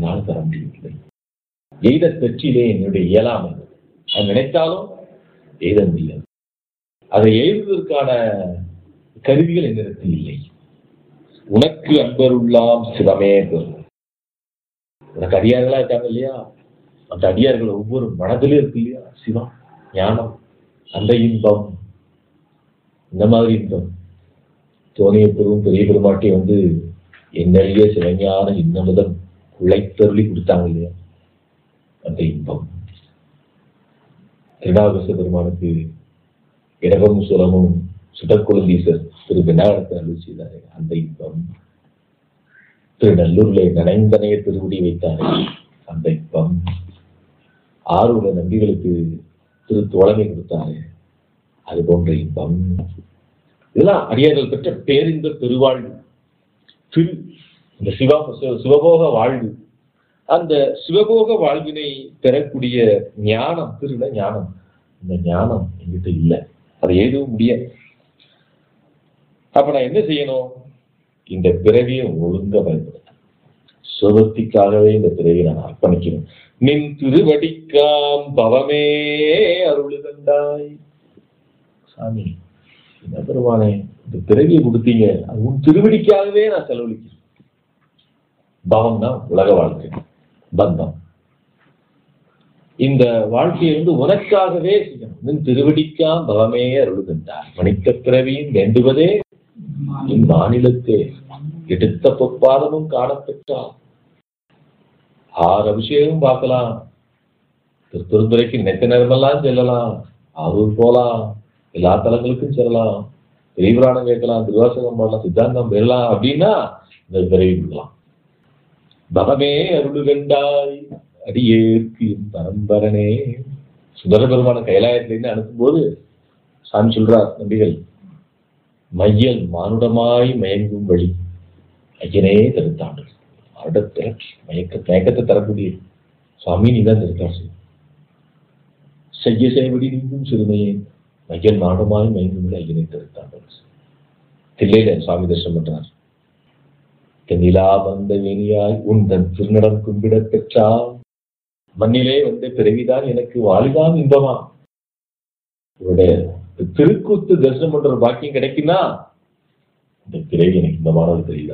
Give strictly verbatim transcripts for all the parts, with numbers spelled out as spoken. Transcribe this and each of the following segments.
என்னால் தர முடியவில்லை. எய்த பெற்றிலே என்னுடைய இயலாமை, அது நினைத்தாலும் எய்த முடியாது. அதை எழுதுவதற்கான கருவிகள் என்னிடத்தில் இல்லை. உனக்கு அன்பருள்ளாம் சிவமே பெறும். உனக்கு அடியார்களா இருக்காங்க இல்லையா, அந்த அடியார்கள் ஒவ்வொரு மனதிலும் இருக்கு இல்லையா சிவம், ஞானம், அந்த இன்பம். இந்த மாதிரி இன்பம் தோணிய பெரும் பெரிய பெருமாட்டி வந்து என்னெழிய சிவஞான இன்னமுதம் உழைத்தருளி கொடுத்தாங்க இல்லையா, அந்த இன்பம். திருநாவுக்கரசு பெருமானுக்கு இடமும் சுரமும் சுடற்குழந்தீசர் திரு விநாயகத்தை அருள் செய்தாரே, அந்த இன்பம். திருநல்லூர்ல நனைந்தனைய திருவுடி வைத்தாரே, அந்த இன்பம். ஆறுல நம்பிகளுக்கு திரு தோழமை கொடுத்தாரே, அது போன்ற இன்பம். இதெல்லாம் அடியார்கள் பெற்ற பேரின்ப பெருவாழ்வு. திரு இந்த சிவா சிவபோக வாழ்வு, அந்த சிவபோக வாழ்வினை பெறக்கூடிய ஞானம், திருட ஞானம். இந்த ஞானம் என்கிட்ட இல்லை, அதை எழுதவும் முடியாது. அப்ப நான் என்ன செய்யணும்? இந்த பிறவியை ஒழுங்க பயன்படுத்த, சுபத்திற்காகவே இந்த பிறவியை நான் அர்ப்பணிக்கணும். நின் திருவடிக்காம் பவமே அருளுகண்டாய். சாமி, என்ன பெருமானே, இந்த பிறவியை கொடுத்தீங்க, அது உன் திருவடிக்காகவே நான் செலவழிக்கிறேன். பவம்னா உலக வாழ்க்கை, பந்தம். இந்த வாழ்க்கையை வந்து உனக்காகவே செய்யணும். நின் திருவடிக்காம் பவமே அருளுகண்டாய். மனித பிறவியும் வேண்டுவதே இம்மாநிலத்தே எடுத்த பொற்பாதமும் காணப்பெற்றார். ஆறு அபிஷேகம் பார்க்கலாம், திருத்துறைக்கு நினைத்த நேரமெல்லாம் செல்லலாம், ஆரூர் போலாம், எல்லா தலங்களுக்கும் செல்லலாம், பெரியபுராணம் கேட்கலாம், திருவாசகம் பண்ணலாம், சித்தாந்தம் பெறலாம். அப்படின்னா இந்த பிறவி கொடுக்கலாம். பவமே அருளுகண்டாய் அடியேற்கு பரம்பரனே. சுந்தர பெருமான கைலாயத்திலிருந்து அனுப்பும் போது சாமி சொல்றார், நம்பிகள் மையல் மானுடமாய் மயங்கும் வழி ஐயனே தடுத்தாண்டு. வருடத்தை மயக்க மயக்கத்தை தரக்கூடிய சுவாமி நீ தான் தடுத்தார். செய்ய செய்வடி நீங்கும் சிறுமையே மையல் மானுடமாய் மயங்கும் ஐயனை தடுத்தாண்டு. தில்லையில சுவாமி தரிசனம் பண்றார். தென்னிலா வந்த வேணியாய் உன் தன் திருநடம் கும்பிட பெற்றா, மண்ணிலே வந்த பிறவிதான் எனக்கு வாழ்தான் இன்பமா. இவருடைய திருக்கூத்து தரிசனம் பண்ற பாக்கியம் கிடைக்குன்னா இந்த பிறவி எனக்கு இன்பமானது தெரியல.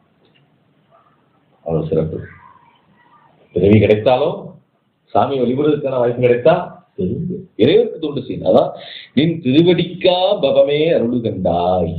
அவ்வளவு சிறப்பு. பிறவி கிடைத்தாலும் சாமி வழிபடுவதற்கான வாய்ப்பு கிடைத்தா தெரிந்து இறைவனுக்கு தொண்டு செய்யணும். அதான் நின் திருவடிக்கா பவமே அருளுகண்டாய்.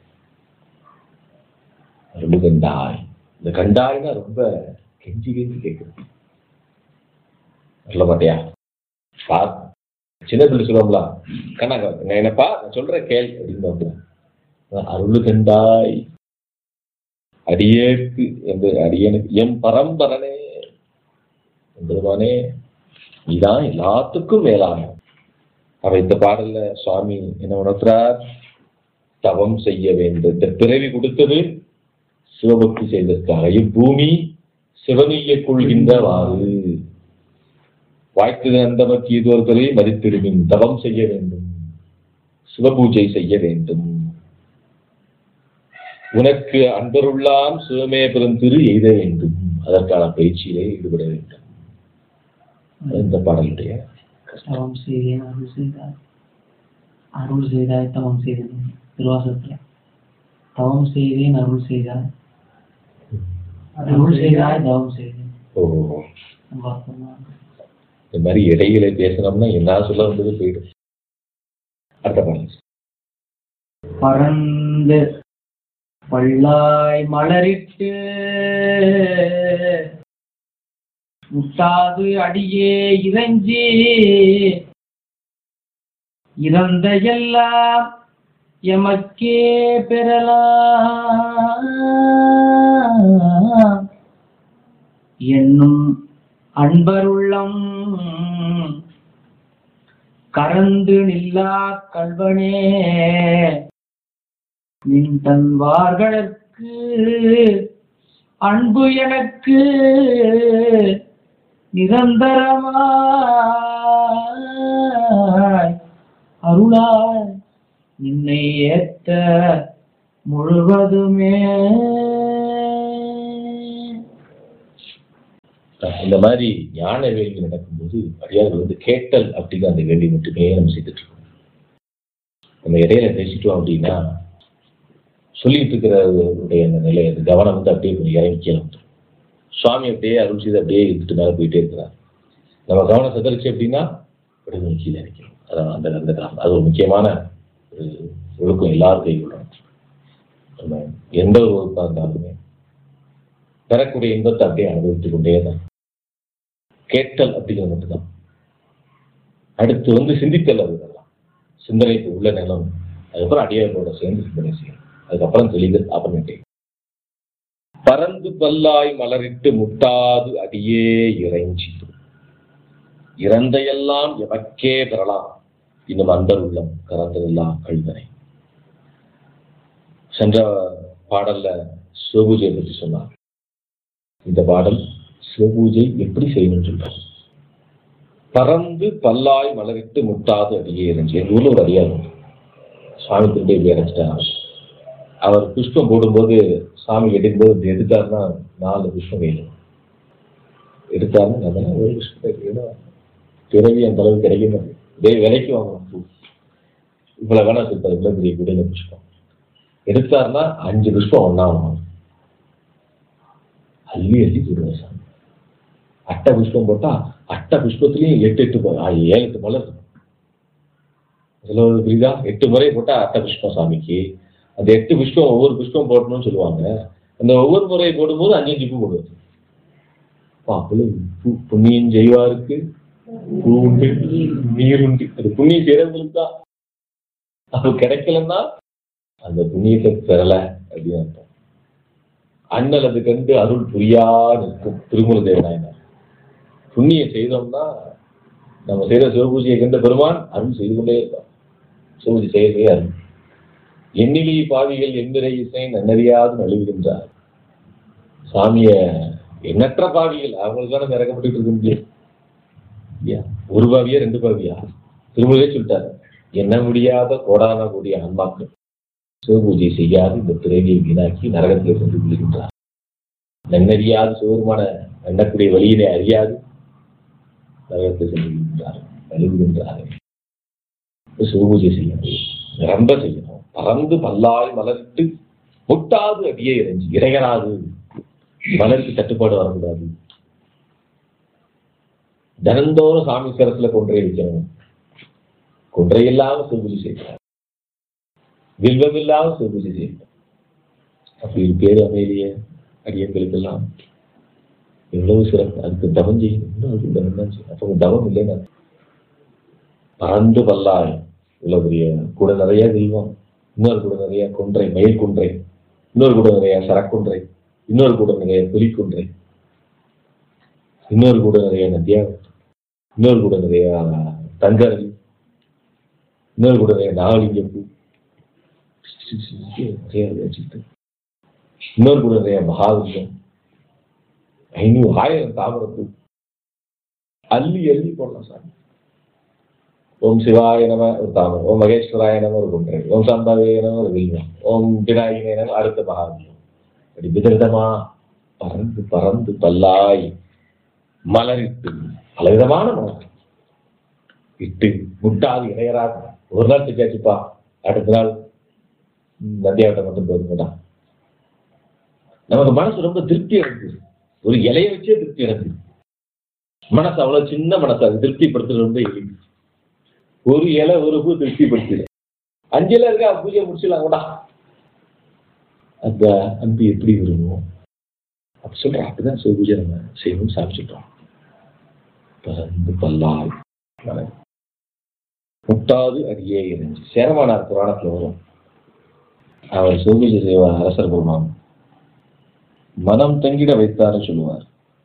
அருளுகண்டாய், இந்த கண்டாய்னா ரொம்ப கெஞ்சி கெஞ்சி கேட்கணும். சொல்ல மாட்டியா? சின்ன பிள்ளை சொல்லுவாங்களா, கண்ணா என்னப்பா நான் சொல்ற கேள் அப்படின்னு. அருளுகண்டாய் அடியேற்கு என்று அடியனுக்கு எம் பரம்பரனே என்பதுமானே நீதான் எல்லாத்துக்கும் மேலான. அவ இந்த பாடல்ல சுவாமி என்ன உணர்த்துறார்? தவம் செய்ய வேண்டும். இந்த பிறவி கொடுத்தது சிவபக்தி செய்ததற்காக. இப்பூமி சிவனைய கொள்கின்றவாறு வாய்த்தது அந்தமக்கு இது ஒரு பிறவி மதித்திடுமின். தவம் செய்ய வேண்டும், சிவபூஜை செய்ய வேண்டும். உனக்கு அன்பருள்ளாம் சிவமே பெருந்திரு எய்த வேண்டும். அதற்கான பயிற்சியிலே ஈடுபட வேண்டும். இந்த பாடலுடைய தவம் செய்தேன் அருள் செய்தாய், அருள் செய்தாய் தவம் செய்தேன். திருவாசகத்துல தவம் செய்தேன் அருள் செய்தாய், அருள் செய்தாய் தவம் செய்தேன். ஓ, இந்த மாதிரி இடையில பேசணும்னா என்ன சொல்ல வந்தது போயிடும். அடுத்த பாடல். பறந்து பல்லாய் மலரிட்டு முட்டாது அடியே இறைஞ்சி இறந்த எல்லாம் எமக்கே பெறலாம் என்னும் அன்பருள்ளம் கரந்து நில்லா கல்வனே நின் தன்வார்களுக்கு அன்பு எனக்கு நிரந்தரமாய் அருளாய் நின்னை ஏத்த முழுவதுமே. இந்த மாதிரி ஞான வேள்வி நடக்கும்போது அடியார்கள் வந்து கேட்டல் அப்படிங்கிற அந்த வேள்வி மட்டுமே நம்ம செய்துட்டு இருக்கோம். நம்ம இடையில பேசிட்டோம் அப்படின்னா சொல்லிட்டு இருக்கிற அந்த நிலை, அந்த கவனம் வந்து அப்படியே கொஞ்சம் இறங்கிக்கலாம். சுவாமி அப்படியே அருள் செய்து அப்படியே இருந்துட்டு மேலே போயிட்டே இருக்கிறார். நம்ம கவனம் சதறிச்சு அப்படின்னா அப்படியே கொஞ்சம் கீழே இறக்கணும். அதான் அந்த அந்த அது ஒரு முக்கியமான ஒரு ஒழுக்கம் எல்லாரும் கைவிடணும். நம்ம எந்த ஒரு ஒழுக்கம் இருந்தாலுமே பெறக்கூடிய இன்பத்தை அப்படியே அனுபவித்துக் கொண்டே தான். கேட்டல் அப்படிங்கிறது மட்டும்தான். அடுத்து வந்து சிந்தித்தல், அது இதெல்லாம் சிந்தனைக்கு உள்ள நிலம். அதுக்கப்புறம் அடியார்களோட சேர்ந்து சிந்தனை செய்யணும். அதுக்கப்புறம் தெளிதல், அப்புறமேட்டே பறந்து பல்லாய் மலரிட்டு முட்டாது அடியே இறைஞ்சி இறந்தையெல்லாம் எமக்கே பெறலாம் இன்னும் அந்தர் உள்ளம் கறந்ததெல்லாம் கழுதனை. சென்ற பாடல்ல சிவபூஜையை பற்றி சொன்னார். இந்த பாடல் சிவபூஜை எப்படி செய்யணும்னு சொல்றாங்க. பறந்து பல்லாய் மலரிட்டு முட்டாது அடியே இறைஞ்சி. எங்க ஊர்ல ஒரு அடியார் சுவாமி திரும்பி எப்படி அடைச்சிட்டாங்க. அவர் புஷ்பம் போடும்போது சாமி எடுக்கும்போது எடுத்தாருன்னா நாலு புஷ்பம் வேணும். எடுத்தாருன்னா அதெல்லாம் ஒரு புஷ்பம் பிறவி அந்த அளவுக்கு கிடைக்கும். இதே விலைக்கு வாங்கணும் பூ. இவ்வளவு வேணா சொல்லிட்டாரு, இவ்வளவு பெரிய குடையில புஷ்பம் எடுத்தாருன்னா அஞ்சு புஷ்பம் ஒன்னா வாங்கணும். அள்ளி அள்ளி போடுவார் சாமி. அட்டை புஷ்பம் போட்டா அட்டை புஷ்பத்துலயும் எட்டு எட்டு ஏழு எட்டு மலர் இருக்கும். புரியுதா? எட்டு முறை போட்டா அட்டை புஷ்பம் சாமிக்கு. அந்த எட்டு புஷ்பம் ஒவ்வொரு புஷ்பம் போடணும்னு சொல்லுவாங்க. அந்த ஒவ்வொரு முறை போடும்போது அஞ்சு அஞ்சு பூ போடுவது. புண்ணியம் செய்வாருக்கு பூ உண்டு, நீர் உண்டு. அது புண்ணியம் செய்யறவங்களுக்கு தான். அது கிடைக்கலன்னா அந்த புண்ணியத்தை பெறல அப்படின்னு அர்த்தம். அண்ணல் அது கண்டு அருள் புரியா நிற்கும் திருமூல தேவநாயனார். புண்ணியம் செய்தோம்னா நம்ம செய்த சிவபூஜையை கண்ட பெருமான் அருள் செய்து கொண்டே இருப்பார். சிவபூஜை செய்யவே அருள். எண்ணிலி பாவிகள் எந்திரை இசை நன்னறியாது நழுவுகின்றார். சாமிய எண்ணற்ற பாவிகள் அவங்களுக்கான இறக்கப்பட்டு இருக்க முடியாது. ஒரு பாவியா ரெண்டு பாவியா திருமூலே சொல்லிட்டாரு. எண்ண முடியாத கோடான கூடிய ஆன்மாக்கள் சிவபூஜை செய்யாது இந்த பிறவியை வீணாக்கி நரகத்தில் கொண்டு விழுகின்றார். நன்னறியாது சிவருமான எண்ணக்கூடிய வழியினை அறியாது நரகத்தில் சென்று விழுகின்றார், நழுவுகின்றார். சிவபூஜை செய்யணும், நிரம்ப செய்யணும். பறந்து பல்லாய் மலர்த்து முட்டாது அடியே இறைஞ்சி இறையராது. மலருக்கு தட்டுப்பாடு வரக்கூடாது. தினந்தோறும் சாமி கரத்துல கொன்றை வைக்கணும். கொன்றை இல்லாம சிவபூஜை செய்யணும். வில்வம் இல்லாம சிவபூஜை செய்யணும். அப்படி ஒரு பேரு அமைதிய அடியங்களுக்கெல்லாம் எவ்வளவு சிறப்பு. அதுக்கு தவம் செய்யணும். இன்னும் அதுக்கு தவம் தான் செய்யணும். அப்போ தவம் இல்லைன்னா பறந்து பல்லாய் இவ்வளவு பெரிய கூட நிறைய தெய்வம், இன்னொரு கூட நிறைய கொன்றை, மயில் கொன்றை, இன்னொரு கூட நிறைய சரக்குன்றை, இன்னொரு கூட நிறைய புலிக்குன்றை, இன்னொரு கூட நிறைய நதியா, இன்னொரு கூட நிறைய தங்கரவி, இன்னொரு கூட நிறைய நாகலிங்க பூ, இன்னொரு கூட நிறைய மகாவிஷ்ணம், ஐநூறு ஆயிரம் தாமரப்பூ அள்ளி அள்ளி போடலாம் சாமி. ஓம் சிவாய நம ஒரு தாமரம், ஓம் மகேஸ்வராய நம ஒரு கொன்றை, ஓம் சம்பவே நம ஒரு வில்வம், ஓம் விநாயகனே நம அடுத்த மகாவிஷ்ணம். அப்படி விதவிதமா பறந்து பறந்து பல்லாய் மலரிட்டு பலவிதமான மலர் இட்டு முட்டாது இடையராது. ஒரு நாள் செஞ்சாச்சுப்பா, அடுத்த நாள் நந்தியாவட்டம் மட்டும் போதும். நமக்கு மனசு ரொம்ப திருப்தி அடைஞ்சு, ஒரு இலைய வச்சே திருப்தி அடைஞ்சு. மனசு அவ்வளவு சின்ன மனசு, அது திருப்திப்படுத்துறது ரொம்ப எளிது. ஒரு இலை ஒரு பூ திருப்திப்படுத்திடு. அஞ்சு இலை இருக்கா, பூஜை முடிச்சிடலாம் கூட. அந்த அன்பு எப்படி விரும்புவோம் அப்படி சொல்றோம். அப்படிதான் சிவ பூஜை நம்ம செய்யணும்னு சாமி சொல்றோம். பறந்து பல்லாய் முட்டாது அடியே இறைஞ்சி. சேரமானார் புராணத்துல வரும். அவர் சிவபூஜை செய்வார். அரசர் பெருமான் மனம் தங்கிட வைத்தாருன்னு சொல்லுவார்.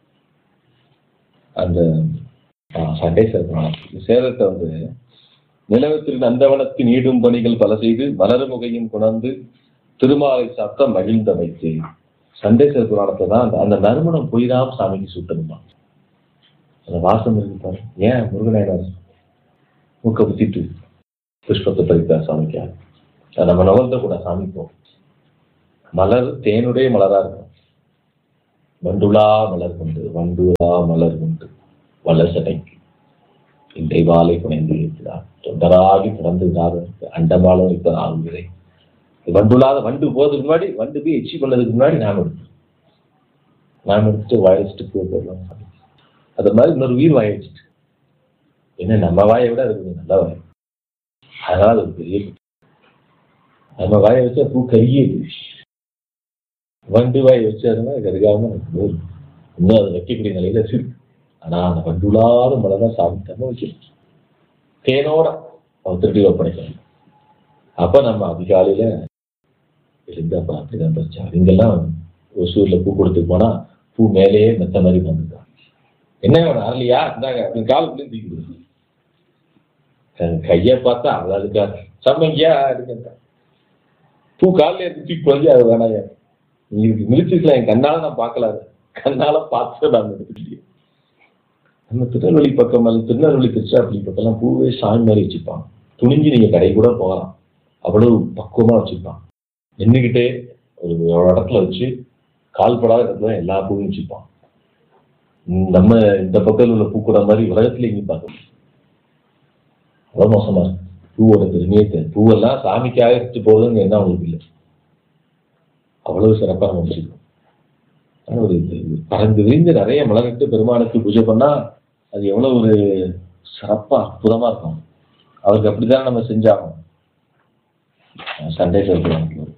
அந்த சண்டேஸ்வர புராணம் சேரத்தை வந்து நிலவத்திற்கு நந்தவனத்தின் ஈடும் பணிகள் பல செய்து மலர்முகையும் குணர்ந்து திருமாலை சாப்பிட்ட மகிழ்ந்த வைத்து. சண்டேஸ்வர புராணத்தை தான் அந்த அந்த நறுமணம் போய்தான் சாமிக்கு சுட்டணுமா. அந்த வாசம் இருக்கு பாரு. ஏன் முருகனாயினார் மூக்க புத்திட்டு புஷ்பத்தை பறித்தார் சாமிக்காக. அதை நம்ம நுகர்ந்த கூட சாமிப்போம். மலர் தேனுடைய மலரா இருக்கும். வண்டுலா மலர் கொண்டு வண்டுலா மலர் கொண்டு வளசடைக்கு இன்றை வாழை புனைந்து இருக்கிறார் தொண்டராகி பிறந்துகிறார் அண்டமாலும் இப்ப ஆகுகிறே. வண்டுலாத வண்டு போறதுக்கு முன்னாடி வண்டு போய் எச்சி பண்ணதுக்கு முன்னாடி நாம் எடுத்தோம் நாம் எடுத்துட்டு வாய வச்சுட்டு பூ போடலாம். அது மாதிரி இன்னொரு உயிர் வாய வச்சுட்டு என்ன நம்ம வாயை விட அது நல்ல வாய், அதனால அது ஒரு பெரிய நம்ம வாயை வச்சா பூ கருகியது. வண்டு வாயை வச்சதுன்னா கருகாம இன்னும் அதை வைக்கக்கூடிய நிலையில இருக்கு. ஆனா அந்த வண்டுலாத மழை தான் சாப்பிட்டாம வைக்கணும், தேனோட அவன் திருடி ஒப்படைக்கணும். அப்ப நம்ம அதிகாலையில இருந்தாப்பா அப்படிதான் பறிச்சா. இங்கெல்லாம் ஒசூர்ல பூ கொடுத்துட்டு போனா பூ மேலேயே மெத்த மாதிரி வந்துருக்கான். என்ன வேணும் அரளியா இருந்தாங்க அப்படின்னு காலுக்குள்ளேயும் தூக்கி கொடுக்கும். கையை பார்த்தா அழகா சம்மங்கியா இருக்குங்க பூ காலில் இருந்து தூக்கி போய் அது வேணாங்க நீ இதுக்கு மிதிச்சிருக்கலாம். என் கண்ணால நான் பார்க்கல, கண்ணால பார்த்து நான் எடுத்துக்கிட்டேன். நம்ம திருநெல்வேலி பக்கம் அது திருநெல்வேலி திருச்சிராப்பள்ளி பக்கம்லாம் பூவே சாமி மாதிரி வச்சுப்பான். துணிஞ்சு நீங்க கடை கூட போகலாம், அவ்வளவு பக்குவமா வச்சுப்பான். நின்றுக்கிட்டே ஒரு இடத்துல வச்சு கால்படாத இடத்துல எல்லா பூவும் வச்சுப்பான். நம்ம இந்த பக்கத்தில் உள்ள பூக்கூட மாதிரி உலகத்துல எங்கேயும் பார்க்கணும். அவ்வளவு மோசமா இருக்கு பூவோட பெருமையே தெரியும். பூவெல்லாம் சாமிக்காக எடுத்து போகுதுன்னு என்ன அவங்களுக்கு இல்லை, அவ்வளவு சிறப்பாக நம்ம வச்சுக்கணும். ஆனால் ஒரு பறந்து விரிந்து நிறைய மலர்கிட்டு பெருமானுக்கு பூஜை பண்ணா அது எவ்வளவு ஒரு சிறப்பா அற்புதமா இருக்கும். அவருக்கு அப்படித்தான் நம்ம செஞ்சாகணும். சண்டை சொல்றாங்க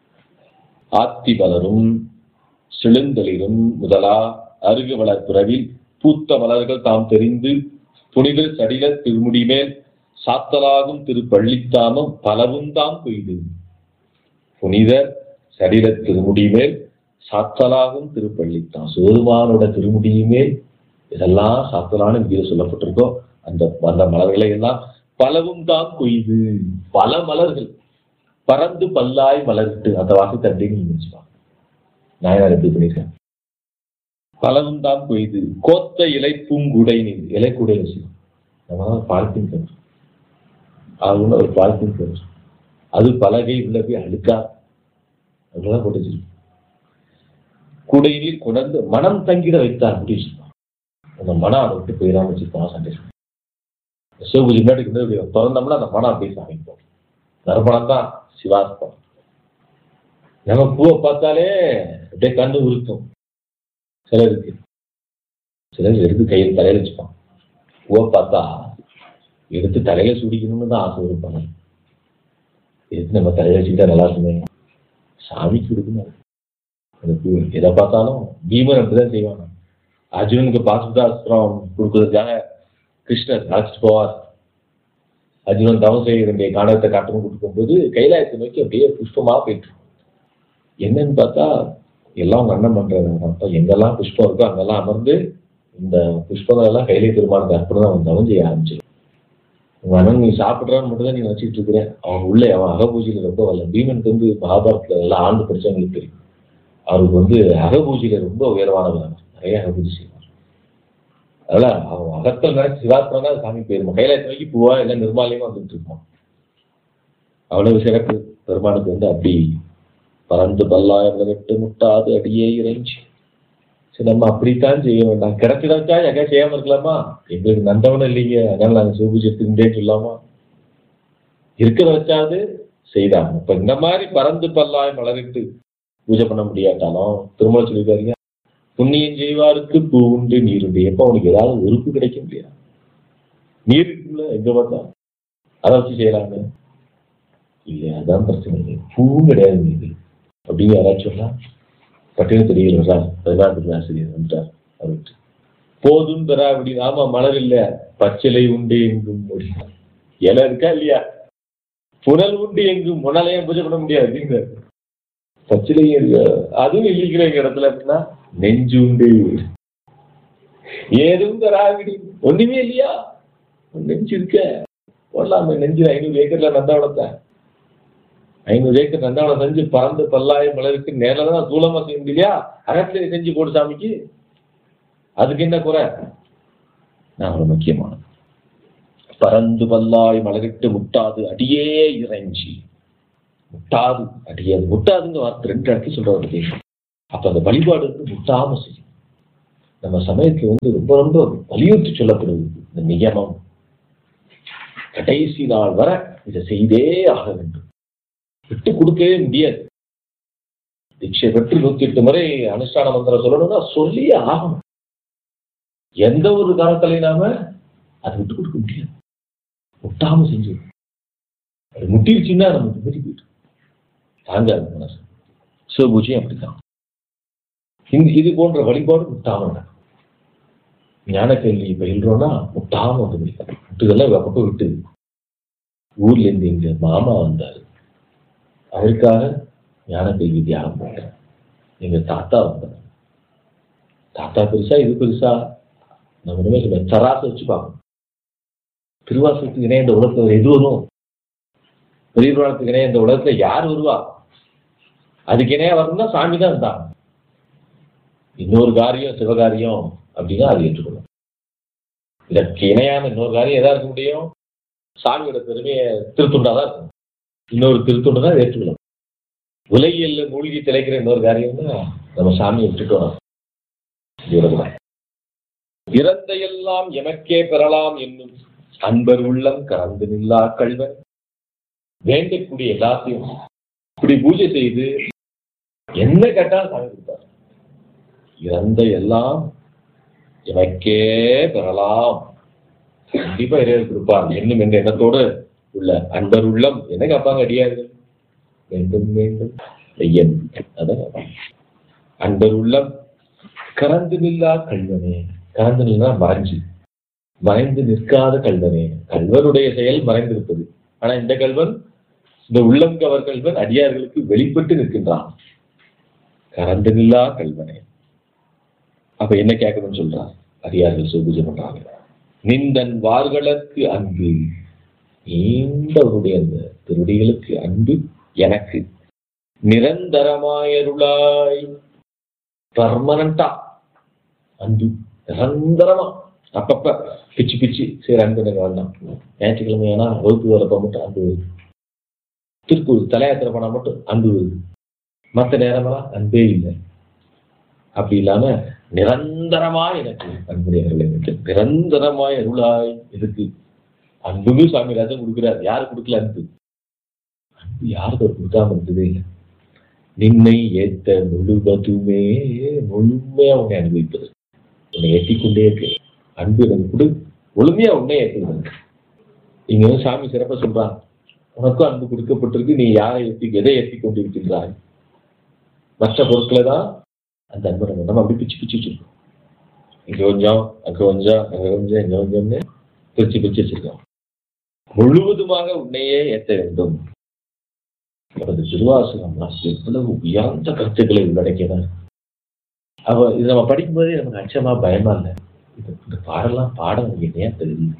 ஆத்தி மலரும் செழுந்தளிரும் முதலா அருகு வளர் பிறவில் பூத்த மலர்கள் தாம் தெரிந்து புனிதர் சடில திருமுடி மேல் சாத்தலாகும் திரு பள்ளித்தாமம் பலவும் தாம் கொய்து. புனிதர் சடில திருமுடி மேல் சாத்தலாகும் திருப்பள்ளித்தான், சிவருமானோட திருமுடியுமே இதெல்லாம் சாத்தலான விதியில சொல்லப்பட்டிருக்கோ அந்த அந்த மலர்களை எல்லாம் பலவும் தான் கொய்து. பல மலர்கள் பறந்து பல்லாய் மலர்ட்டு அந்த வாசத்தை அப்படின்னு நீங்க வச்சுப்பாங்க. நாயனார் எப்படி பண்ணியிருக்கேன். பலவும் தான் கொய்து கோத்த இலை பூங்குடை நீர் இலை கூடை வச்சுக்கோம். நம்ம பாலித்தீன் கவர் அது ஒன்று ஒரு பாலித்தீன் கவர் அது பலகை உள்ள போய் அழுக்கா அதெல்லாம் போட்டு வச்சிருக்கோம். கூடையில் கொண்டு மனம் தங்கிட வைத்தார் அப்படி வச்சிருப்பான். அந்த மனம் அதை விட்டு போயிடாம வச்சிருப்பான். சண்டை சிவபூஜை முன்னாடி திறந்தோம்னா அந்த மனம் அப்படியே சாமிப்போம். நறுமணம் தான் சிவாஸ்பம். நம்ம பூவை பார்த்தாலே அப்படியே கண்ணு உருக்கும். சிலருக்கு சிலர் எடுத்து கையில் தலையில வச்சுப்பான். பூவை பார்த்தா எடுத்து தலையில சுடிக்கணும்னு தான் ஆசை இருப்பாங்க. எடுத்து நம்ம தலையில வச்சுக்கிட்டா நல்லா இருக்குமே, சாமிக்கு கொடுக்கணும். அந்த பூ எதை பார்த்தாலும் பீமன் அப்படிதான் செய்வாங்க. அர்ஜுனனுக்கு பாசுதாஸ்திரம் கொடுக்கறதுக்காக கிருஷ்ணர் அழைச்சிட்டு போவார். அர்ஜுனன் தவம் செய்ய வேண்டிய காணகத்தை காட்டணும் கொடுக்கும் போது கைலாயத்தை நோக்கி அப்படியே புஷ்பமா போயிட்டு என்னன்னு பார்த்தா எல்லாம் உங்க அண்ணன் பண்றாங்க. அப்ப எங்கெல்லாம் புஷ்பம் இருக்கோ அங்கெல்லாம் அமர்ந்து இந்த புஷ்பங்கள் எல்லாம் கையிலே திருமானுக்கு அர்ப்பணம் அவன் தவம் செய்ய ஆரம்பிச்சிடும். உங்க அண்ணன் நீ சாப்பிட்றான்னு மட்டும் தான் நீ நினைச்சிட்டு இருக்கிற. அவன் உள்ளே அவன் அகபூஜையில ரொம்ப வரல. பீமனுக்கு வந்து மகாபாரத்துல எல்லாம் ஆண்டு படிச்சவங்களுக்கு தெரியும். அவருக்கு வந்து அகபூஜையில ரொம்ப உயர்வானவர், நிறைய அகபூஜை செய்வார். அதனால அவன் அகத்தில் நினைச்சு சிவாத்திரம்னா சாமி போயிருமா. கைலாயத்தை நோக்கி பூவா எல்லாம் நிர்மாலியமா வந்துட்டு இருப்பான். அவ்வளவு சிறப்பு பெருமானுக்கு வந்து அப்படி பறந்து பல்லாயிரம் விட்டு முட்டாது அடியே இறைஞ்சி. சரி நம்ம அப்படித்தான் செய்ய வேண்டாம். கிடைச்சிடாச்சா எங்க செய்யாம இருக்கலாமா? எங்களுக்கு நந்தவனும் இல்லைங்க, அதனால நாங்க சிவபூஜை எடுத்துக்கிட்டே சொல்லாமா? இருக்கிற வச்சாது செய்தாங்க. இப்ப இந்த மாதிரி பறந்து பல்லாய் மலரிட்டு பூஜை பண்ண முடியாட்டாலும் திருமணம் சொல்லியிருக்காருங்க, புண்ணியம் செய்வாருக்கு பூ உண்டு நீர் உண்டு. எப்ப அவனுக்கு ஏதாவது உறுப்பு கிடைக்கும் இல்லையா? நீர் இருக்குல்ல எங்க பார்த்தா அதை வச்சு செய்யறாங்க இல்லையா? அதான் பிரச்சனை. பூவும் கிடையாது நீர் அப்படின்னு யாராச்சும் சொன்னா பட்டின தெரியல. பதினாறு ஆசிரியர் வந்துட்டார். அவருக்கு போதும் தரா அப்படின்னு. ஆமா மலர் இல்ல பச்சிலை உண்டு எங்கும் முடியும். இலை இருக்கா இல்லையா? புனல் உண்டு எங்கும் முன்னாலேயே பூஜை பண்ண முடியாது அப்படிங்கிற பச்சிலையும் இருக்கு. அதுவும் இல்லைங்கிற எங்க இடத்துல அப்படின்னா நெஞ்சு உண்டு ஏதும் தராவிடி ஒண்ணுமே இல்லையா? நெஞ்சு இருக்க போடலாமே. நெஞ்சு ஐநூறு ஏக்கர்ல நந்தாவளத்தை ஐநூறு ஏக்கர் நந்தாவளம் செஞ்சு பறந்து பல்லாயிரம் மலருக்கு நேரில் தான் தூளமா செய்ய முடியலையா? அகத்திலே செஞ்சு போடு சாமிக்கு. அதுக்கு என்ன குறை? நான் ஒரு முக்கியமானது பறந்து பல்லாய் மலரிட்டு முட்டாது அடியே இறைஞ்சி. முட்டாது அடியாது முட்டாதுங்க வார்த்தை ரெண்டு இடத்துல சொல்றாரு. அப்ப அந்த வழிபாடு வந்து முட்டாம செய்யும். நம்ம சமயத்துல வந்து ரொம்ப ரொம்ப வலியுறுத்தி சொல்லப்படுவது இந்த நியமம். கடைசி நாள் வரை இதை செய்தே ஆக வேண்டும், விட்டு கொடுக்கவே முடியாது. தீட்சை பெற்று நூத்தி எட்டு முறை அனுஷ்டான மந்திரம் சொல்லணும்னா சொல்லியே ஆகணும். எந்த ஒரு காலத்திலையும் நாம அதை விட்டு கொடுக்க முடியாது, முட்டாம செஞ்சு. அது முட்டிருச்சுன்னா நமக்கு பெரிய போயிட்டு தாங்காது மனசு. சிவபூஜையும் அப்படித்தான். இது போன்ற வழிபாடு முட்டாம நடக்கும். ஞான கேள்வி பயில்றோம்னா முட்டாம வந்து முட்டுதெல்லாம் பக்கம் விட்டு. ஊர்ல இருந்து எங்க மாமா வந்தாரு, அவருக்காக ஞான கேள்வி தியானம் பண்றேன். எங்க தாத்தா வந்தார். தாத்தா பெருசா இது பெருசா நம்ம இனிமே சராசை வச்சு பார்க்கணும். திருவாசகத்துக்கு இணைய இந்த உலகத்துல எது வரும்? பெரிய புராணத்துக்கு இணைய இந்த உலகத்துல யார் வருவா? அதுக்கு இணையா வரணும்னா சாமி தான் இருந்தாங்க. இன்னொரு காரியம் சிவகாரியம் அப்படின்னா அது ஏற்றுக்கணும். இதற்கு இணையான இன்னொரு காரியம் எதா இருக்க முடியும்? சாமியோட பெருமையை திருத்துண்டாதான் இருக்கும். இன்னொரு திருத்துண்டு தான் ஏற்றுக்கணும். உலகியல்ல மூழ்கி திளைக்கிற இன்னொரு காரியம்னா நம்ம சாமியை விட்டுட்டோம். இறந்த எல்லாம் எமக்கே பெறலாம் என்னும் அன்பர் உள்ளம் கறந்து நில்லா கல்வன். வேண்டக்கூடிய எல்லாத்தையும் இப்படி பூஜை செய்து என்ன கேட்டாலும் சாமி கொடுத்தார். இறந்த எல்லாம் எமக்கே பெறலாம், கண்டிப்பா இறைவர் கொடுப்பார் என்னும் என்ற எண்ணத்தோடு உள்ள அன்பர் உள்ளம் என்ன கேட்பாங்க அடியார்கள்? வேண்டும் வேண்டும் ஐயன். அதான் அன்பர் உள்ளம் கறந்து நில்லா கல்வனே. கறந்து நில்லா மறைஞ்சு, மறைந்து நிற்காத கல்வனே. கல்வனுடைய செயல் மறைந்திருப்பது. ஆனா இந்த கல்வன், இந்த உள்ளம் கவர் கல்வன் அடியார்களுக்கு வெளிப்பட்டு நிற்கின்றான். கறந்து நில்லா கல்வனே. அப்ப என்ன கேட்கணும்னு சொல்றான்? அடியார்கள் சிவபூஜை பண்றாங்க. நிந்தன் வார்களுக்கு அன்பு, நீண்டவருடைய அந்த திருடிகளுக்கு அன்பு எனக்கு நிரந்தரமாயருளாய். பர்மனண்டா அன்பு, நிரந்தரமா. அப்பப்ப பிச்சு பிச்சு சரி அன்பு எனக்கு வேண்டாம். ஞாயிற்றுக்கிழமையானா வகுப்பு வரப்ப மட்டும் அன்பு வருது. திருப்பூர் தலையாத்திரை போனா மட்டும் அன்பு வருது. மற்ற நேரமெல்லாம் அன்பே இல்லை. அப்படி இல்லாம நிரந்தரமா எனக்கு அன்புடையவர்கள் எனக்கு நிரந்தரமாய் அருளாய். எதுக்கு? அன்புக்கு சாமி ராஜன் கொடுக்கிறார். யாரு கொடுக்கல அன்பு? அன்பு யாருக்கு அவர் கொடுக்காம இருந்ததே இல்லை. நின்னை ஏத்த முழுவதுமே, முழுமையா உன்னை அனுபவிப்பது, உன்னை ஏற்றிக்கொண்டே இருக்கு. அன்பு எனக்கு கொடு, முழுமையா உன்னை ஏற்றுகிறது. இங்க வந்து சாமி சிறப்பா சொல்றாங்க, உனக்கும் அன்பு கொடுக்கப்பட்டிருக்கு, நீ யாரை ஏற்றி எதை ஏற்றி கொண்டிருக்கின்றாய்? மற்ற பொருட்களை தான் அந்த அன்பை நம்ம நம்ம அப்படி பிச்சு பிச்சு வச்சிருக்கோம். இங்க கொஞ்சம் அங்க கொஞ்சம் அங்க கொஞ்சம் இங்க கொஞ்சம்னு பிரிச்சு பிரிச்சு வச்சிருக்கோம். முழுவதுமாக உன்னையே ஏற்ற வேண்டும். அவரது திருவாசகம்லாம் எவ்வளவு உயர்ந்த கருத்துக்களை உள்ளடக்கியதான். அவ இதை நம்ம படிக்கும்போதே நமக்கு அச்சமா பயமா இல்லை. இது இந்த பாடலாம் பாட நமக்கு என்னையா தெரியுது,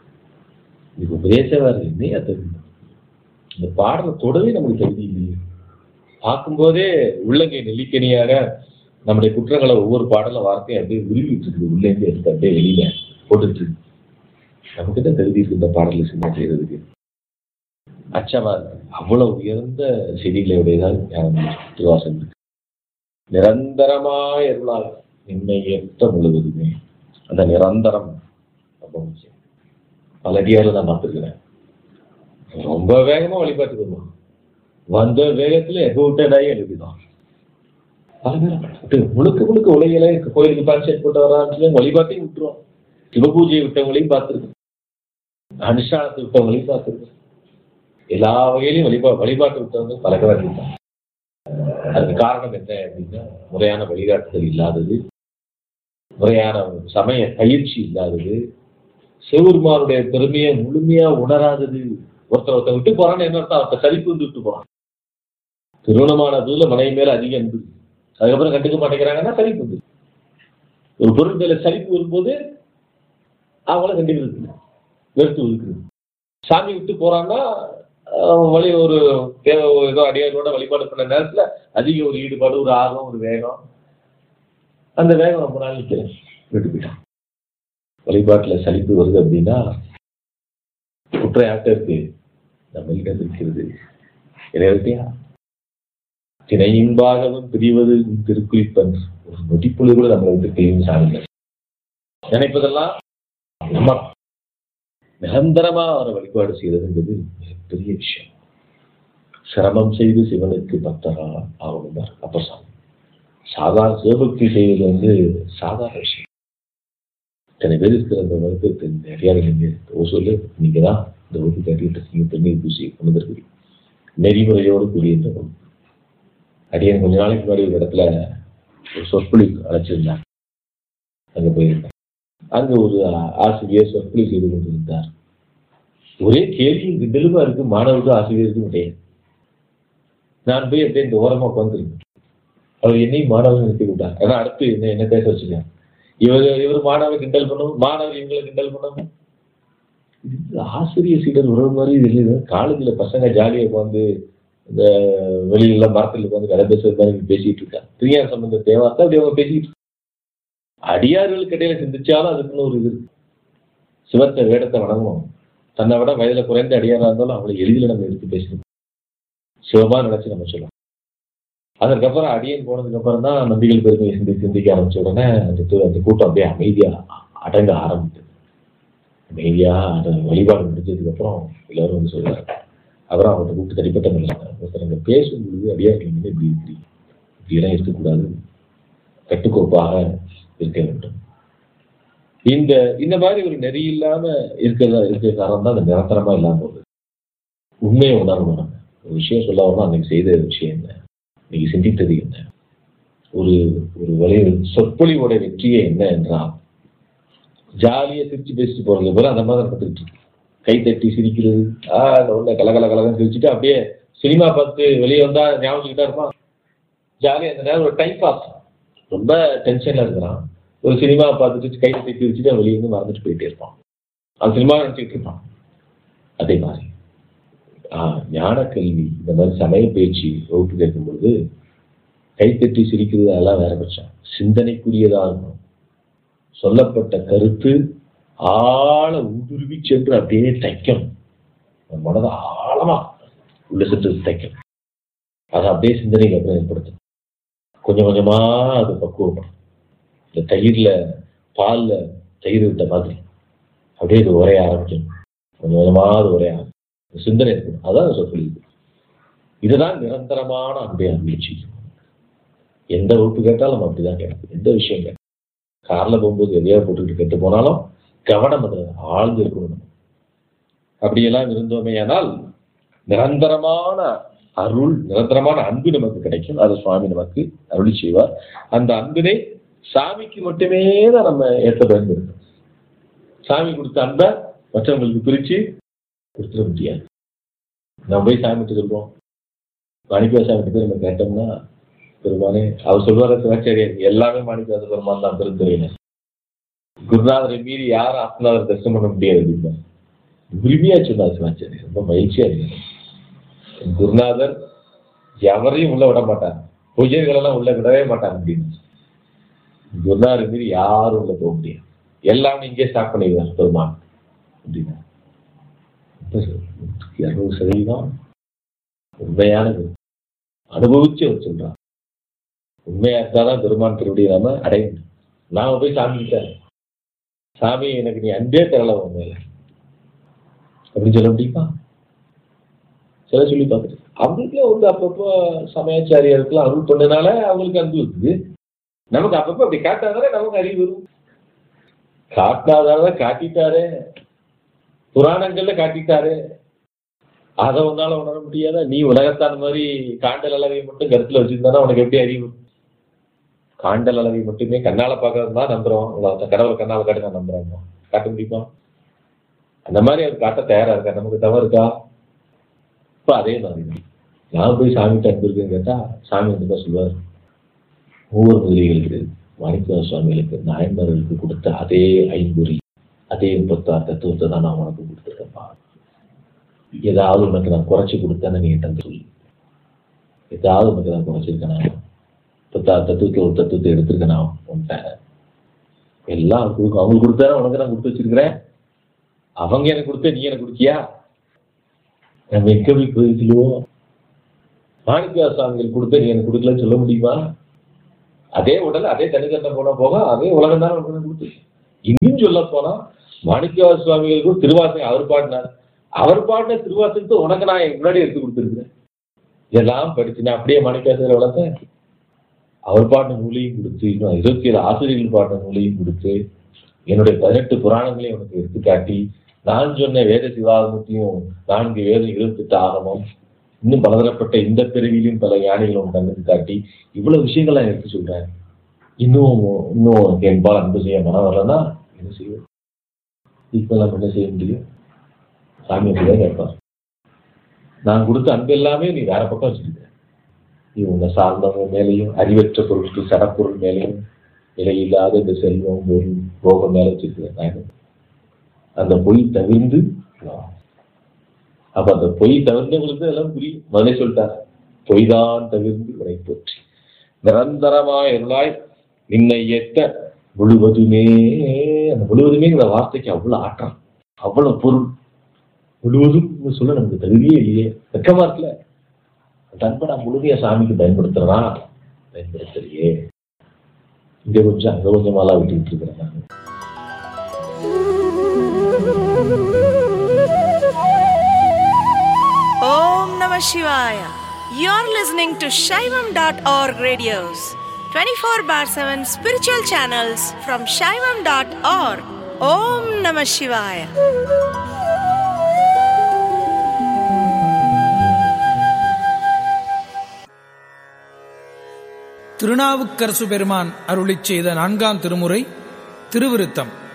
இது உபதேசவாரு என்னையா தெரியுது, இந்த பாடலை தொடவே நமக்கு தெரியுது இல்லையே. பார்க்கும்போதே உள்ளங்கை நெல்லிக்கனியாக நம்முடைய குற்றங்களை ஒவ்வொரு பாடல வார்த்தையும் அப்படியே உருவிட்டு இருக்குது. உள்ளேந்து எடுத்து அப்படியே வெளியில போட்டுட்டு இருக்கு. நமக்கு தான் தெரிஞ்சு இருக்கு இந்த பாடலை சின்ன செய்யறதுக்கு. அச்சமா இருக்கு. அவ்வளவு உயர்ந்த செடிகளை உடையதான் திருவாசகம் இருக்கு. நிரந்தரமாய் அருளால் என்னை ஏற்ற முழுவதுமே. அந்த நிரந்தரம் ரொம்ப முக்கியம். பல அடியாரில் நான் பார்த்துருக்கிறேன். ரொம்ப வேகமா வழிபாட்டுக்கு வருவான். வந்த வேகத்துல எங்க விட்டதாயே எழுதிதான். பல பேர் முழுக்க முழுக்க உலகில கோயிலுக்கு கான்செப்ட் போட்டு வரான்னு வழிபாட்டையும் விட்டுருவோம். சிவபூஜையை விட்டவங்களையும் பார்த்துருக்கோம், அனுஷ்டானத்தை விட்டவங்களையும் பார்த்துருக்கோம். எல்லா வகையிலையும் வழிபா வழிபாட்டு விட்டவங்க பல பேர் இருக்காங்க. அதுக்கு காரணம் என்ன அப்படின்னா, முறையான வழிகாட்டுதல் இல்லாதது, முறையான சமய பயிற்சி இல்லாதது, சிவபெருமானுடைய பெருமையை முழுமையா உணராதது. ஒருத்தர் ஒருத்தர் விட்டு போறான்னு என்ன அர்த்தம்? அவர்த்த சலிப்பு வந்து விட்டு போறான். திருமணமான புதுல மனைவி மேல அதிகம் அன்பு, அதுக்கப்புறம் கண்டுக்க மாட்டேங்கிறாங்கன்னா சலிப்பு வந்து. ஒரு பொருள் மேல சலிப்பு வரும்போது அவங்கள கண்டுக்கிறது, வெறுத்து ஒதுக்குறது. சாமி விட்டு போறான்னா வழி ஒரு தேவை ஏதோ அடியாரோட வழிபாடு பண்ண நேரத்துல அதிக ஒரு ஈடுபாடு, ஒரு ஆர்வம், ஒரு வேகம். அந்த வேகம் ரொம்ப நாள் விட்டு போயிட்டான். வழிபாட்டுல சலிப்பு வருது அப்படின்னா குற்ற யார்கிட்ட இருக்கு? நம்ம கிட்ட இருக்கிறது இறைவன்கிட்டயா? திணையின்பாகவும் பிரிவது திருக்குறிப்பன் ஒரு நொடிப்பொழுது கூட நம்மளை விட்டு பிரியும் சாருங்க நினைப்பதெல்லாம் நம்ம நிரந்தரமா அவரை வழிபாடு செய்யறதுங்கிறது மிகப்பெரிய விஷயம். சிரமம் செய்து சிவனுக்கு பக்தரா ஆகணும் அப்ப சாமி. சாதாரண சிவபக்தி செய்வது வந்து சாதாரண விஷயம். இத்தனை பேர் இருக்கிற அந்த வகுப்பு நிறையா நீங்க சொல்லு நீங்க தான் இந்த வகுப்பு கட்டிட்டு இருக்கீங்க. திருநீர் பூசி கொண்டு இருக்கீங்க நெறிமுறையோடு கூடிய இந்த வகுப்பு. அடியன் கொஞ்ச நாளைக்கு முன்னாடி ஒரு இடத்துல ஒரு சொற்பொழிவு அழைச்சிருந்தாங்க. அங்க போயிருந்தேன். அங்க ஒரு ஆசிரியர் சொற்பொழிவு செய்து கொண்டிருந்தார். ஒரே கேள்வியும் கிண்டலுமா இருக்கு. மாணவருக்கும் ஆசிரியருக்கும் கிடையாது. நான் போய் அப்படியே இந்த ஓரமா உட்காந்துருக்கேன். அவர் என்னையும் மாணவர்கள் நிறுத்தி விட்டார். ஏன்னா அடுத்து என்ன என்ன பேச வச்சுருக்காங்க. இவர் இவர் மாணவர் கிண்டல் பண்ணணும், மாணவர் இவங்களை கிண்டல் பண்ணணும். இது ஆசிரியர் சீடர் உறவு மாதிரி இது. காலேஜ்ல பசங்க ஜாலியா உட்காந்து இந்த வெளியில மரத்தில் உட்காந்து கதை பேசுறது மாதிரி பேசிட்டு இருக்காங்க. பிரியார் சம்பந்த தேவார்த்தா அப்படி அவங்க பேசிட்டு அடியார்களுக்கு இடையில சிந்திச்சாலும் அதுக்குன்னு ஒரு இது. சிவத்தை வேடத்தை வணங்கணும். தன்னை விட வயதுல குறைந்த அடியாரா இருந்தாலும் அவங்களை எளிதில் நம்ம எடுத்து பேசணும். சிவமா நினைச்சு நம்ம சொல்லலாம். அதற்கப்புறம் அடியன் போனதுக்கு அப்புறம் தான் நம்பிகள் பெருமையை சிந்தி சிந்திக்க ஆரம்பிச்ச உடனே அந்த அந்த கூட்டம் அப்படியே அமைதியா அடங்க ஆரம்பித்தது. அமைதியா அந்த வழிபாடு முடிஞ்சதுக்கு அப்புறம் எல்லாரும் வந்து சொல்றாங்க. அப்புறம் அவர்கிட்ட கூப்பிட்டு தனிப்பட்ட நிலையாங்க ஒருத்தர் அங்கே பேசும்பொழுது அடியார்கள் வந்து இப்படி இப்படி இப்படியெல்லாம் இருக்கக்கூடாது, கட்டுக்கோப்பாக இருக்க வேண்டும். இந்த இந்த மாதிரி ஒரு நெறி இல்லாம இருக்கிறதா இருக்கிற காரணம் தான் அந்த நிரந்தரமா இல்லாம போகுது. உண்மையை உணரணும். நம்ம ஒரு விஷயம் சொல்ல வரணும். அன்னைக்கு செய்த விஷயம் என்ன, இன்னைக்கு சிந்தித்தது என்ன, ஒரு ஒரு வழி சொற்பொழிவோட வெற்றியே என்ன என்றால் ஜாலியா சிரிச்சு பேசிட்டு போறது போல அந்த மாதிரி நடந்துட்டு இருக்கு. கை தட்டி சிரிக்கிறது, ஆஹ் உள்ள கலகல கலகன்னு சிரிச்சுட்டு அப்படியே சினிமா பார்த்து வெளியே வந்தா ஞாபகம் இருப்பான். ஜாலியா அந்த நேரம் ஒரு டைம் பாஸ். ரொம்ப டென்ஷன்ல இருக்கிறான். ஒரு சினிமா பார்த்துட்டு கை தட்டி சிரிச்சுட்டு வெளியே வந்து மறந்துட்டு போயிட்டே இருப்பான். அந்த சினிமா நினைச்சிட்டு இருப்பான். அதே மாதிரி ஆஹ் ஞான கல்வி இந்த மாதிரி சமய பேச்சு வகுப்பு கேட்கும் பொழுது கைத்தட்டி சிரிக்கிறது அதெல்லாம் வேற பட்சம். சிந்தனைக்குரியதா இருக்கும். சொல்லப்பட்ட கருத்து ஆழ ஊடுருவி சென்று அப்படியே தைக்கணும். மனதை ஆழமா உள்ள சென்று தைக்கணும். அதை அப்படியே சிந்தனைக்கு அப்புறம் ஏற்படுத்தணும். கொஞ்சம் கொஞ்சமா அது பக்குவப்படும். இந்த தயிர்ல பால்ல தயிர் விட்ட மாதிரி அப்படியே அது உரைய ஆரம்பிக்கணும். கொஞ்சம் கொஞ்சமா அது உரைய ஆரம்பிக்கும். சிந்தனை இருக்கணும். அதான் சொற்பொழிவு. இதுதான் நிரந்தரமான அன்பை அனுபவிச்சு. எந்த வகுப்பு கேட்டாலும் நம்ம அப்படிதான் கேட்கும். எந்த விஷயம் கேட்கும். கார்ல போகும்போது எதையா போட்டுக்கிட்டு கேட்டு போனாலும் கவனம் அதுல ஆழ்ந்து இருக்கணும். அப்படியெல்லாம் இருந்தோமே ஆனால் நிரந்தரமான அருள், நிரந்தரமான அன்பு நமக்கு கிடைக்கும். அதை சுவாமி நமக்கு அருளி செய்வார். அந்த அன்பினை சாமிக்கு மட்டுமே தான் நம்ம ஏற்ற பயன்படுத்தணும். சாமி கொடுத்த அன்பை மற்றவங்களுக்கு பிரிச்சு கொடுத்துட முடியாது. நம்ம போய் சாமிட்டு சொல்லுவோம். மாணிக்க சாமிட்டு போய் நம்ம கேட்டோம்னா பெருமானே அவர் சொல்வார சிவாச்சாரியர் எல்லாமே மாணிக்க பெருமான் தான் பெருந்துறையினர். குருநாதரை மீறி யாரும் ஆத்மநாதர் தரிசனம் பண்ண முடியாது அப்படின்னா உரிமையா சொன்னார் சிவாச்சாரியர். ரொம்ப மகிழ்ச்சியா இருக்கு. குருநாதர் எவரையும் உள்ள விட மாட்டாங்க. பொய்யர்கள் எல்லாம் உள்ள விடவே மாட்டாங்க அப்படின்னு. குருநாதரை மீறி யாரும் உள்ள போக முடியாது. எல்லாமே இங்கே ஸ்டார்ட் பண்ணிடுவார் பெருமான் அப்படின்னா இருநூறு சதவீதம் உண்மையானது அனுபவிச்சு அவர் சொல்றான். உண்மையா இருந்தாதான் பெருமான் திருவடியை நாம அடையணும். நாம போய் சாமி கிட்ட சாமி எனக்கு நீ அன்பே தரல உண்மையில அப்படின்னு சொல்ல முடியுமா? சில சொல்லி பார்த்துட்டு அவங்களுக்குள்ள வந்து அப்பப்போ சமயாச்சாரியர்களுக்குலாம் அருள் பண்ணனால அவங்களுக்கு அன்பு இருக்குது. நமக்கு அப்பப்போ அப்படி காட்டாதானே நமக்கு அறிவு வரும். காட்டாதான காட்டிட்டாரு, புராணங்கள்ல காட்டிட்டாரு, அதை உன்னால உணர முடியாத நீ உலகத்தான மாதிரி காண்டல் அளவை மட்டும் கருத்துல வச்சிருந்தானா உனக்கு எப்படி அறிவு? காண்டல் அளவை மட்டுமே கண்ணால பார்க்கறது தான் நம்புறோம். கடவுளை கண்ணால காட்டி நான் நம்புறாங்க. காட்ட முடியுமா? அந்த மாதிரி அவர் காட்ட தயாரா இருக்கா? நமக்கு தவறு இருக்கா? இப்ப அதே மாதிரி நான் போய் சாமிகிட்ட அன்பு இருக்குன்னு கேட்டா சாமி வந்து தான் சொல்லுவார். ஒவ்வொரு முதலிகளுக்கு மாணிக்க சுவாமிகளுக்கு நாயன்மார்களுக்கு கொடுத்த அதே ஐம்பொறி அதே முப்பத்தாறு தத்துவத்தை தான் நான் உனக்கு கொடுத்துருக்கேன்ப்பா. ஏதாவது உனக்கு நான் குறைச்சி கொடுத்தேன்னு நீ என்கிட்ட சொல்லி. ஏதாவது உனக்கு நான் குறைச்சிருக்கேனா? முப்பத்தாறு தத்துவத்தில் ஒரு தத்துவத்தை எடுத்திருக்கேன் நான் உன்கிட்ட. எல்லாம் கொடுக்கும். அவங்களுக்கு கொடுத்தா உனக்கு நான் கொடுத்து வச்சிருக்கிறேன். அவங்க எனக்கு கொடுத்த நீ எனக்கு கொடுத்தியா? நம்ம எங்க போய் கோயிலுவோம்? மாணிக்கவாசக சுவாமிகள் கொடுத்த நீ எனக்கு கொடுக்கலன்னு சொல்ல முடியுமா? அதே உடல் அதே தனித்தன்மை போன போக அதே உலகம் தான் கொடுத்து. இன்னும் சொல்ல போனா மாணிக்கவாசக சுவாமிகளுக்கும் திருவாசகம் அவர் பாடினார். அவர் பாடின திருவாசகத்தை உனக்கு நான் முன்னாடி எடுத்து கொடுத்துருக்கிறேன். இதெல்லாம் படிச்சு நான் அப்படியே மாணிக்கவாசகரை வளர்த்தேன். அவர் பாடின நூலையும் கொடுத்து, இன்னும் இருபத்தி ஏழு ஆசிரியர்கள் பாடின நூலையும் கொடுத்து, என்னுடைய பதினெட்டு புராணங்களையும் உனக்கு எடுத்துக்காட்டி, நான் சொன்ன வேத சிவாகமத்தையும் நான்கு வேதம் இருபத்தி எட்டு ஆகமம், இன்னும் பலதரப்பட்ட இந்த பிறவியிலும் பல யானைகளும் கண்ணுக்கு காட்டி இவ்வளவு விஷயங்கள் நான் எடுத்து சொல்றேன். இன்னும் இன்னும் என்பால் அன்பு செய்ய மனம் வரலன்னா என்ன செய்வோம்? இப்பெல்லாம் என்ன செய்ய முடியும்? சாமி அப்படிதான் கேட்பார். நான் கொடுத்த அன்பு எல்லாமே நீ வேற பக்கம் வச்சுருக்க. நீ உன்னை சார்ந்தவங்க மேலேயும், அறிவற்ற பொருட்கள் சடப்பொருள் மேலேயும், நிலையில்லாத இந்த செல்வம் பொருள் போகம் மேல வச்சிருக்கிறேன். அந்த பொய் தவிர்ந்து, அப்ப அந்த பொய் தவிர்ந்தவங்களுக்கு எல்லாம் புரியும். முதலே சொல்லிட்டார், பொய்தான் தவிர்ந்து உரை போற்றி நிரந்தரமாய் எருளாய் நின்னை ஏத்த முழுவதுமே. அந்த முழுவதுமேங்கிற வார்த்தைக்கு அவ்வளவு ஆற்றம், அவ்வளவு பொருள். முழுவதும் சொல்ல நமக்கு தகுதியே இல்லையே, வெக்கமா இருக்குல்ல. அந்த அன்பை நான் முழுமையா சாமிக்கு பயன்படுத்துறேனா? பயன்படுத்தலையே. இங்க கொஞ்சம் அங்க கொஞ்சமாலாம் விட்டுக்கிட்டு இருக்கிறேன் நான். Om Namah Shivaya. You're listening to Shaivam dot org radios, twenty-four bar seven spiritual channels from Shaivam dot org. Om Namah Shivaya. Thirunavukkarasu பெருமான் அருளிச் செய்த நான்காம் திருமுறை திருவிருத்தம்.